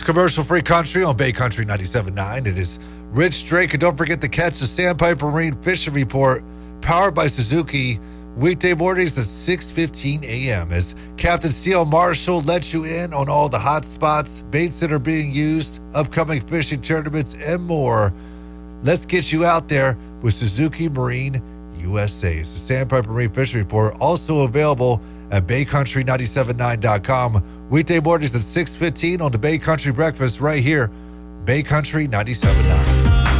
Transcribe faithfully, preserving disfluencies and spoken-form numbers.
is commercial-free country on Bay Country ninety-seven point nine. It is Rich Drake, and don't forget to catch the Sandpiper Marine Fishing Report, powered by Suzuki, weekday mornings at six fifteen a.m. as Captain C L Marshall lets you in on all the hot spots, baits that are being used, upcoming fishing tournaments, and more. Let's get you out there with Suzuki Marine U S A. It's the Sandpiper Marine Fishing Report, also available at Bay Country ninety-seven point nine dot com. Weekday mornings at six fifteen on the Bay Country Breakfast right here, Bay Country ninety-seven point nine.